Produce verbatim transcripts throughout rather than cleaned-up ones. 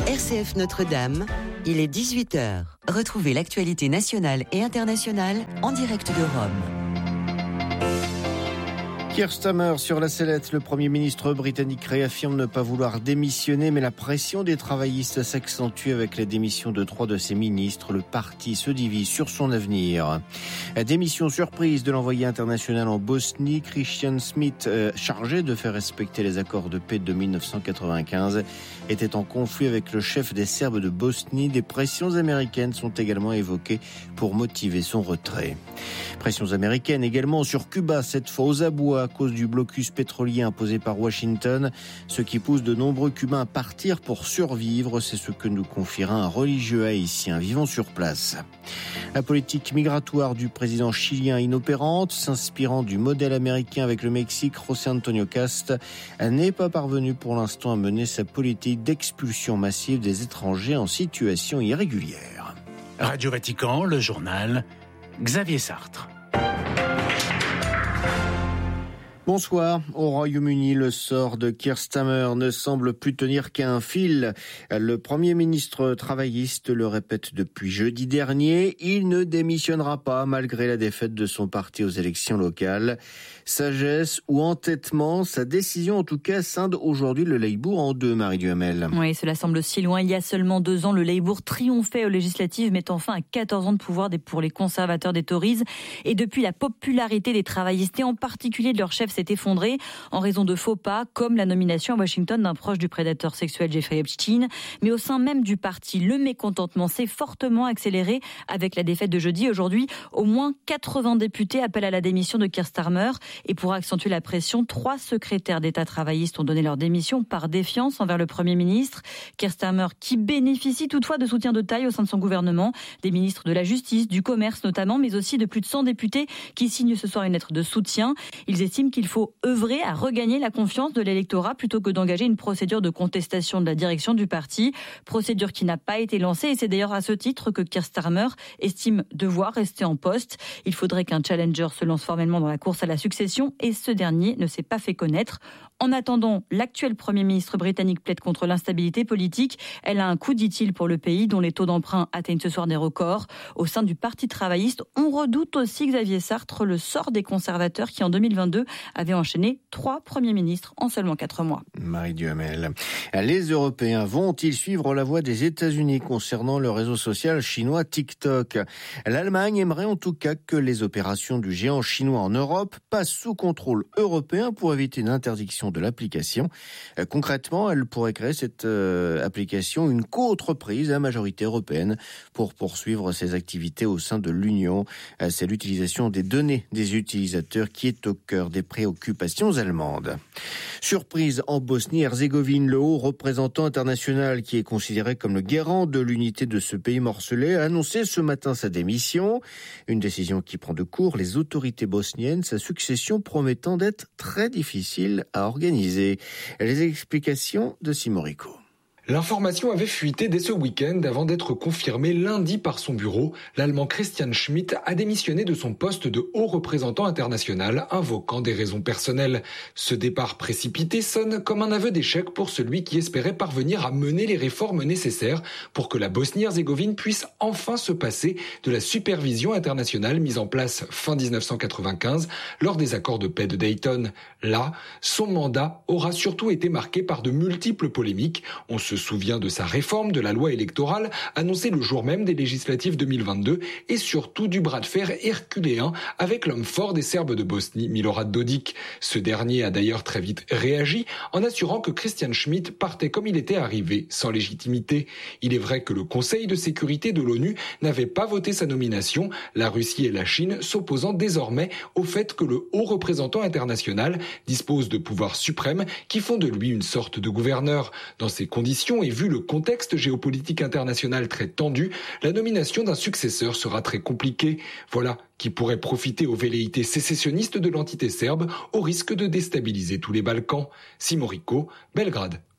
R C F Notre-Dame, il est dix-huit heures. Retrouvez l'actualité nationale et internationale en direct de Rome. Keir Starmer sur la sellette, le Premier ministre britannique réaffirme ne pas vouloir démissionner, mais la pression des travaillistes s'accentue avec la démission de trois de ses ministres. Le parti se divise sur son avenir. La démission surprise de l'envoyé international en Bosnie, Christian Schmidt, euh, chargé de faire respecter les accords de paix de dix-neuf cent quatre-vingt-quinze, était en conflit avec le chef des Serbes de Bosnie. Des pressions américaines sont également évoquées pour motiver son retrait. Pressions américaines également sur Cuba, cette fois aux abois à cause du blocus pétrolier imposé par Washington, ce qui pousse de nombreux Cubains à partir pour survivre. C'est ce que nous confiera un religieux haïtien vivant sur place. La politique migratoire du président chilien inopérante, s'inspirant du modèle américain avec le Mexique, José Antonio Cast n'est pas parvenu pour l'instant à mener sa politique d'expulsion massive des étrangers en situation irrégulière. Radio Vatican, le journal, Xavier Sartre. Bonsoir. Au Royaume-Uni, le sort de Keir Starmer ne semble plus tenir qu'à un fil. Le Premier ministre travailliste le répète depuis jeudi dernier. Il ne démissionnera pas malgré la défaite de son parti aux élections locales. Sagesse ou entêtement, sa décision en tout cas scinde aujourd'hui le Labour en deux, Marie Duhamel. Oui, cela semble si loin. Il y a seulement deux ans, le Labour triomphait aux législatives, mettant fin à quatorze ans de pouvoir pour les conservateurs des Tories. Et depuis, la popularité des travaillistes et en particulier de leur chef s'est effondrée en raison de faux pas, comme la nomination à Washington d'un proche du prédateur sexuel Jeffrey Epstein. Mais au sein même du parti, le mécontentement s'est fortement accéléré avec la défaite de jeudi. Aujourd'hui, au moins quatre-vingts députés appellent à la démission de Keir Starmer. Et pour accentuer la pression, trois secrétaires d'État travaillistes ont donné leur démission par défiance envers le Premier ministre. Keir Starmer, qui bénéficie toutefois de soutien de taille au sein de son gouvernement, des ministres de la Justice, du Commerce notamment, mais aussi de plus de cent députés qui signent ce soir une lettre de soutien. Ils estiment qu'il faut œuvrer à regagner la confiance de l'électorat plutôt que d'engager une procédure de contestation de la direction du parti. Procédure qui n'a pas été lancée et c'est d'ailleurs à ce titre que Keir Starmer estime devoir rester en poste. Il faudrait qu'un challenger se lance formellement dans la course à la succession et ce dernier ne s'est pas fait connaître. En attendant, l'actuel Premier ministre britannique plaide contre l'instabilité politique. Elle a un coût, dit-il, pour le pays dont les taux d'emprunt atteignent ce soir des records. Au sein du Parti travailliste, on redoute aussi, Xavier Sartre, le sort des conservateurs qui en deux mille vingt-deux avaient enchaîné trois premiers ministres en seulement quatre mois. Marie Duhamel. Les Européens vont-ils suivre la voie des États-Unis concernant le réseau social chinois TikTok? L'Allemagne aimerait en tout cas que les opérations du géant chinois en Europe passent sous contrôle européen pour éviter une interdiction de l'application. Euh, concrètement, elle pourrait créer cette euh, application une co-entreprise à majorité européenne pour poursuivre ses activités au sein de l'Union. Euh, c'est l'utilisation des données des utilisateurs qui est au cœur des préoccupations allemandes. Surprise en Bosnie-Herzégovine, le haut représentant international qui est considéré comme le garant de l'unité de ce pays morcelé a annoncé ce matin sa démission. Une décision qui prend de court les autorités bosniennes, sa succession promettant d'être très difficile à organiser. Les explications de Simon Rico. L'information avait fuité dès ce week-end avant d'être confirmée lundi par son bureau. L'Allemand Christian Schmidt a démissionné de son poste de haut représentant international, invoquant des raisons personnelles. Ce départ précipité sonne comme un aveu d'échec pour celui qui espérait parvenir à mener les réformes nécessaires pour que la Bosnie-Herzégovine puisse enfin se passer de la supervision internationale mise en place fin dix-neuf cent quatre-vingt-quinze lors des accords de paix de Dayton. Là, son mandat aura surtout été marqué par de multiples polémiques. On se souvient de sa réforme de la loi électorale annoncée le jour même des législatives deux mille vingt-deux et surtout du bras de fer herculéen avec l'homme fort des Serbes de Bosnie, Milorad Dodik. Ce dernier a d'ailleurs très vite réagi en assurant que Christian Schmidt partait comme il était arrivé, sans légitimité. Il est vrai que le Conseil de sécurité de l'ONU n'avait pas voté sa nomination, la Russie et la Chine s'opposant désormais au fait que le haut représentant international dispose de pouvoirs suprêmes qui font de lui une sorte de gouverneur. Dans ces conditions, et vu le contexte géopolitique international très tendu, la nomination d'un successeur sera très compliquée. Voilà qui pourrait profiter aux velléités sécessionnistes de l'entité serbe au risque de déstabiliser tous les Balkans. Simon Rico, Belgrade.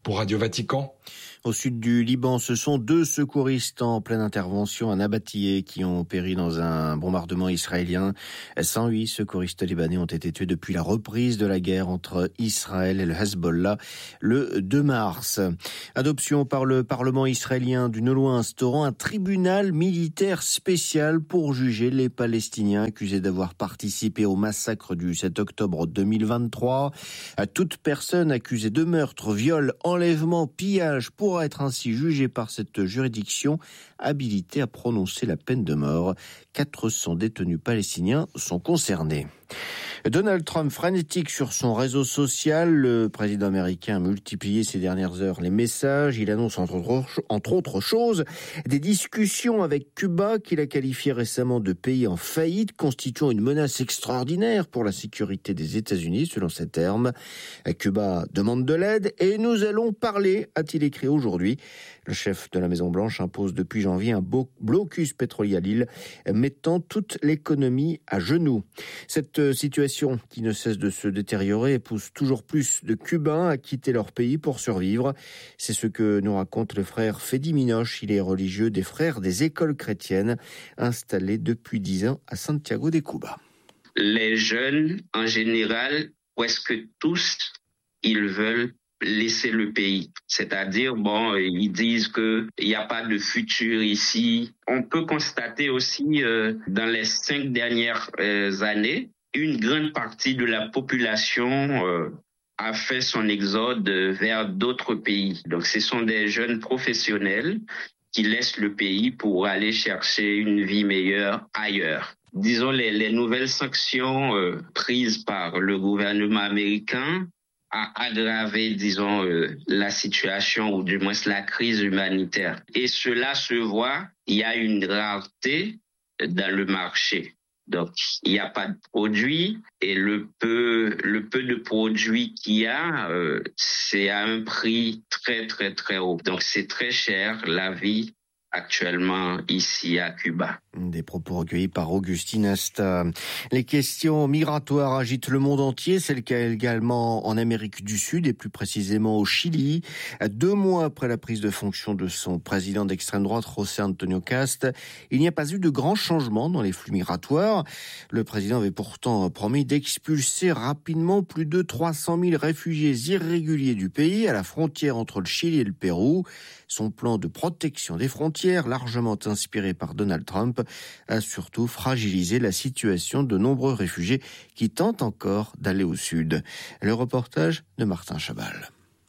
pour Radio Vatican. Au sud du Liban, ce sont deux secouristes en pleine intervention à Nabatiyeh qui ont péri dans un bombardement israélien. cent huit secouristes libanais ont été tués depuis la reprise de la guerre entre Israël et le Hezbollah le deux mars. Adoption par le Parlement israélien d'une loi instaurant un tribunal militaire spécial pour juger les Palestiniens accusés d'avoir participé au massacre du sept octobre deux mille vingt-trois. Toute personne accusée de meurtre, viol, enlèvement, pillage pour pourra être ainsi jugé par cette juridiction habilitée à prononcer la peine de mort. quatre cents détenus palestiniens sont concernés. Donald Trump frénétique sur son réseau social. Le président américain a multiplié ces dernières heures les messages. Il annonce entre autres, entre autres choses des discussions avec Cuba qu'il a qualifié récemment de pays en faillite, constituant une menace extraordinaire pour la sécurité des États-Unis, selon ses termes. Cuba demande de l'aide et nous allons parler, a-t-il écrit aujourd'hui. Le chef de la Maison-Blanche impose depuis janvier un blocus pétrolier à l'île, mettant toute l'économie à genoux. Cette situation qui ne cesse de se détériorer pousse toujours plus de Cubains à quitter leur pays pour survivre. C'est ce que nous raconte le frère Fedi Minoche. Il est religieux des frères des écoles chrétiennes, installés depuis dix ans à Santiago de Cuba. Les jeunes, en général, presque tous, ils veulent laisser le pays. C'est-à-dire, bon, ils disent qu'il n'y a pas de futur ici. On peut constater aussi, euh, dans les cinq dernières euh, années, une grande partie de la population euh, a fait son exode vers d'autres pays. Donc, ce sont des jeunes professionnels qui laissent le pays pour aller chercher une vie meilleure ailleurs. Disons, les, les nouvelles sanctions euh, prises par le gouvernement américain a aggravé, disons, euh, la situation ou du moins la crise humanitaire. Et cela se voit, il y a une rareté dans le marché. Donc, il n'y a pas de produits et le peu, le peu de produits qu'il y a, euh, c'est à un prix très, très, très haut. Donc, c'est très cher, la vie actuellement ici à Cuba. Des propos recueillis par Augustine Asta. Les questions migratoires agitent le monde entier, c'est le cas également en Amérique du Sud et plus précisément au Chili. Deux mois après la prise de fonction de son président d'extrême droite, José Antonio Cast, il n'y a pas eu de grands changements dans les flux migratoires. Le président avait pourtant promis d'expulser rapidement plus de trois cent mille réfugiés irréguliers du pays à la frontière entre le Chili et le Pérou. Son plan de protection des frontières, largement inspiré par Donald Trump, a surtout fragilisé la situation de nombreux réfugiés qui tentent encore d'aller au sud. Le reportage de Martin Chabal.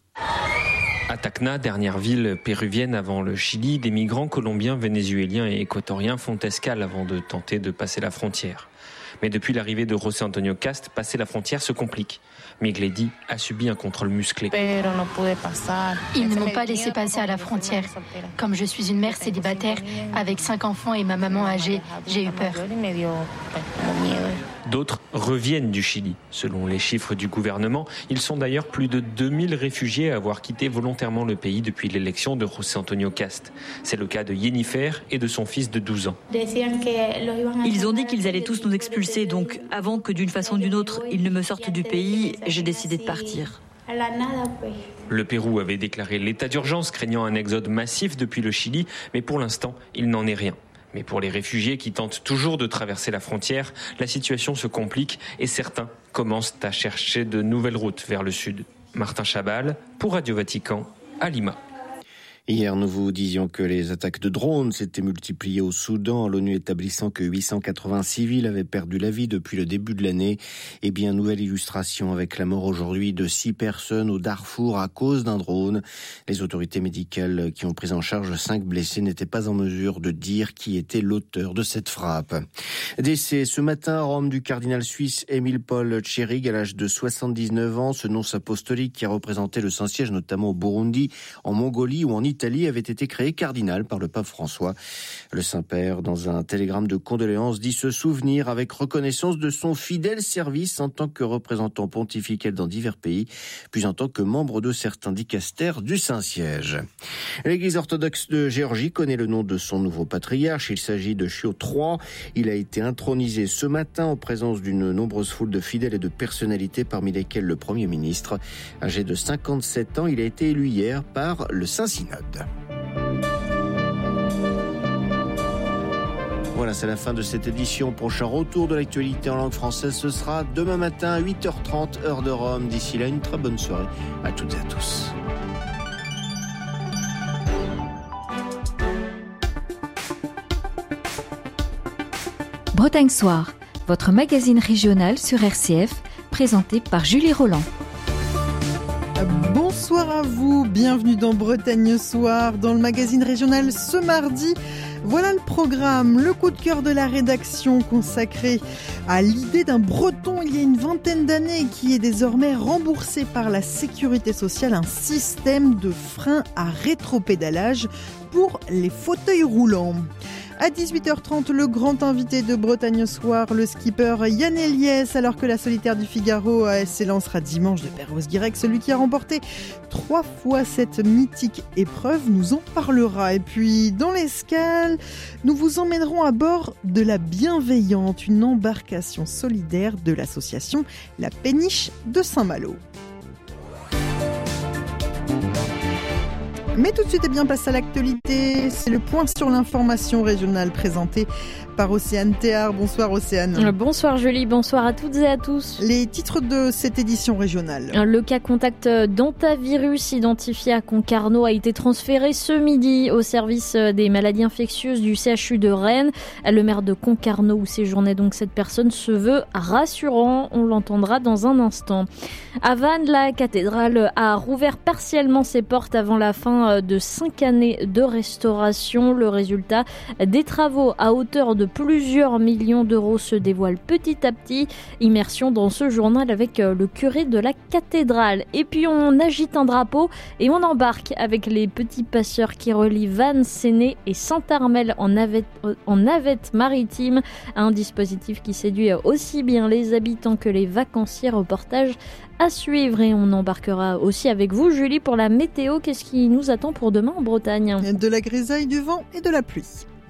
À Tacna, dernière ville péruvienne avant le Chili, des migrants colombiens, vénézuéliens et équatoriens font escale avant de tenter de passer la frontière. Mais depuis l'arrivée de José Antonio Cast, passer la frontière se complique. Migledi a subi un contrôle musclé. Ils ne m'ont pas laissé passer à la frontière. Comme je suis une mère célibataire, avec cinq enfants et ma maman âgée, j'ai eu peur. D'autres reviennent du Chili. Selon les chiffres du gouvernement, ils sont d'ailleurs plus de deux mille réfugiés à avoir quitté volontairement le pays depuis l'élection de José Antonio Cast. C'est le cas de Yennifer et de son fils de douze ans. Ils ont dit qu'ils allaient tous nous expulser, donc avant que d'une façon ou d'une autre, ils ne me sortent du pays, j'ai décidé de partir. Le Pérou avait déclaré l'état d'urgence, craignant un exode massif depuis le Chili, mais pour l'instant, il n'en est rien. Mais pour les réfugiés qui tentent toujours de traverser la frontière, la situation se complique et certains commencent à chercher de nouvelles routes vers le sud. Martin Chabal, pour Radio Vatican, à Lima. Hier, nous vous disions que les attaques de drones s'étaient multipliées au Soudan, l'ONU établissant que huit cent quatre-vingts civils avaient perdu la vie depuis le début de l'année. Et bien, nouvelle illustration avec la mort aujourd'hui de six personnes au Darfour à cause d'un drone. Les autorités médicales qui ont pris en charge cinq blessés n'étaient pas en mesure de dire qui était l'auteur de cette frappe. Décès ce matin à Rome du cardinal suisse Émile Paul Tchérig à l'âge de soixante-dix-neuf ans, ce nonce apostolique qui a représenté le Saint-Siège notamment au Burundi, en Mongolie ou en Italie. Italie avait été créé cardinal par le pape François. Le Saint-Père, dans un télégramme de condoléances, dit se souvenir avec reconnaissance de son fidèle service en tant que représentant pontifical dans divers pays, puis en tant que membre de certains dicastères du Saint-Siège. L'Église orthodoxe de Géorgie connaît le nom de son nouveau patriarche. Il s'agit de Chio trois. Il a été intronisé ce matin en présence d'une nombreuse foule de fidèles et de personnalités, parmi lesquelles le Premier ministre. Âgé de cinquante-sept ans, il a été élu hier par le Saint-Synode. Voilà, c'est la fin de cette édition. Prochain retour de l'actualité en langue française, ce sera demain matin à huit heures trente, heure de Rome. D'ici là, une très bonne soirée à toutes et à tous. Bretagne Soir, votre magazine régional sur R C F, présenté par Julie Roland. Bonsoir à vous, bienvenue dans Bretagne Soir, dans le magazine régional ce mardi. Voilà le programme, le coup de cœur de la rédaction consacré à l'idée d'un Breton il y a une vingtaine d'années qui est désormais remboursé par la Sécurité sociale, un système de frein à rétropédalage pour les fauteuils roulants. À dix-huit heures trente, le grand invité de Bretagne Soir, le skipper Yann Eliès, alors que la solitaire du Figaro s'élancera dimanche de Perros-Guirec. Celui qui a remporté trois fois cette mythique épreuve nous en parlera. Et puis, dans l'escale, nous vous emmènerons à bord de la Bienveillante, une embarcation solidaire de l'association La Péniche de Saint-Malo. Mais tout de suite, eh bien, place à l'actualité. C'est le point sur l'information régionale présenté par Océane Théard. Bonsoir Océane. Bonsoir Julie, bonsoir à toutes et à tous. Les titres de cette édition régionale. Le cas contact d'hantavirus identifié à Concarneau a été transféré ce midi au service des maladies infectieuses du C H U de Rennes. Le maire de Concarneau, où séjournait donc cette personne, se veut rassurant. On l'entendra dans un instant. À Vannes, la cathédrale a rouvert partiellement ses portes avant la fin de cinq années de restauration. Le résultat des travaux à hauteur de plusieurs millions d'euros se dévoile petit à petit. Immersion dans ce journal avec le curé de la cathédrale. Et puis on agite un drapeau et on embarque avec les petits passeurs qui relient Vannes, Séné et Saint-Armel en navette, en navette maritime. Un dispositif qui séduit aussi bien les habitants que les vacanciers. Reportage à suivre et on embarquera aussi avec vous Julie pour la météo. Qu'est-ce qui nous attend pour demain en Bretagne ? De la grisaille, du vent et de la pluie.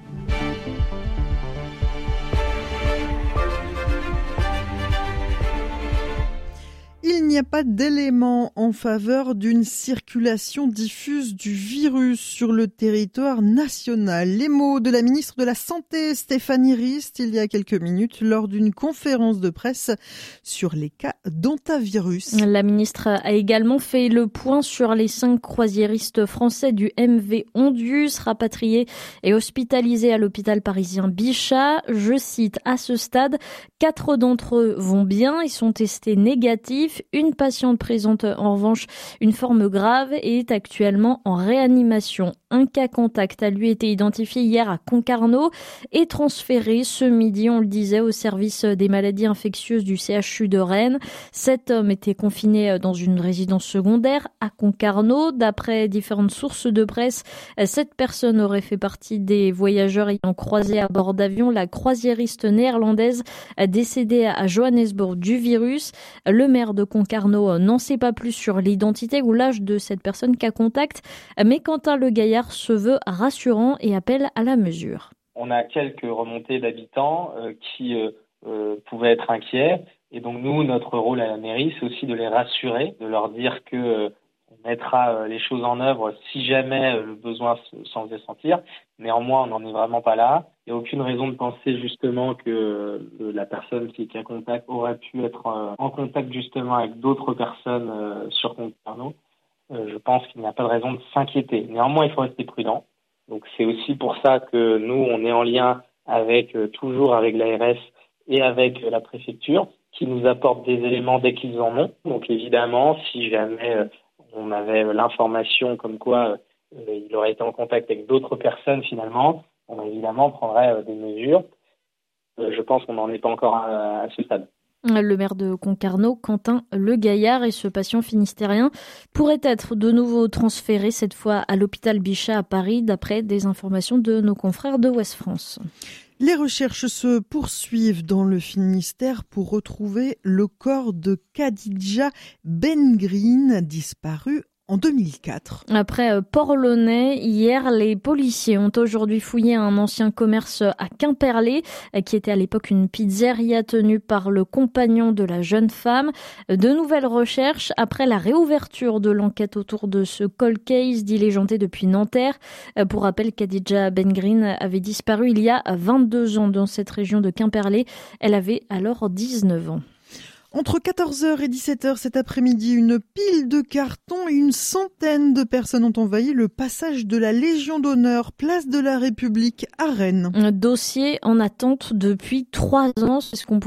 Il n'y a pas d'éléments en faveur d'une circulation diffuse du virus sur le territoire national. Les mots de la ministre de la Santé, Stéphanie Rist, il y a quelques minutes, lors d'une conférence de presse sur les cas d'hantavirus. La ministre a également fait le point sur les cinq croisiéristes français du M V Ondius, rapatriés et hospitalisés à l'hôpital parisien Bichat. Je cite, à ce stade, quatre d'entre eux vont bien et sont testés négatifs. Une patiente présente en revanche une forme grave et est actuellement en réanimation. Un cas contact a lui été identifié hier à Concarneau et transféré ce midi, on le disait, au service des maladies infectieuses du C H U de Rennes. Cet homme était confiné dans une résidence secondaire à Concarneau. D'après différentes sources de presse, cette personne aurait fait partie des voyageurs ayant croisé à bord d'avion la croisiériste néerlandaise décédée à Johannesburg du virus. Le maire de Concarneau n'en sait pas plus sur l'identité ou l'âge de cette personne cas contact, mais Quentin Le Gaillard se veut rassurant et appelle à la mesure. On a quelques remontées d'habitants euh, qui euh, euh, pouvaient être inquiets et donc nous, notre rôle à la mairie, c'est aussi de les rassurer, de leur dire que euh, on mettra euh, les choses en œuvre si jamais euh, le besoin s'en faisait sentir. Néanmoins, on n'en est vraiment pas là. Il n'y a aucune raison de penser justement que euh, la personne qui est cas contact aurait pu être euh, en contact justement avec d'autres personnes euh, sur Concarneau. Euh, je pense qu'il n'y a pas de raison de s'inquiéter. Néanmoins, il faut rester prudent. Donc c'est aussi pour ça que nous, on est en lien avec euh, toujours avec l'A R S et avec euh, la préfecture qui nous apportent des éléments dès qu'ils en ont. Donc évidemment, si jamais euh, on avait l'information comme quoi euh, il aurait été en contact avec d'autres personnes finalement, on évidemment prendrait euh, des mesures. Euh, je pense qu'on n'en est pas encore à, à ce stade. Le maire de Concarneau, Quentin Le Gaillard, et ce patient finistérien pourrait être de nouveau transféré, cette fois à l'hôpital Bichat à Paris, d'après des informations de nos confrères de Ouest France. Les recherches se poursuivent dans le Finistère pour retrouver le corps de Khadija Bengreen, disparu en deux mille quatre. Après Port-Launay, hier, les policiers ont aujourd'hui fouillé un ancien commerce à Quimperlé, qui était à l'époque une pizzeria tenue par le compagnon de la jeune femme. De nouvelles recherches après la réouverture de l'enquête autour de ce cold case diligenté depuis Nanterre. Pour rappel, Khadija Bengreen avait disparu il y a vingt-deux ans dans cette région de Quimperlé. Elle avait alors dix-neuf ans. Entre quatorze heures et dix-sept heures cet après-midi, une pile de cartons et une centaine de personnes ont envahi le passage de la Légion d'honneur, place de la République à Rennes. Un dossier en attente depuis trois ans, c'est ce qu'on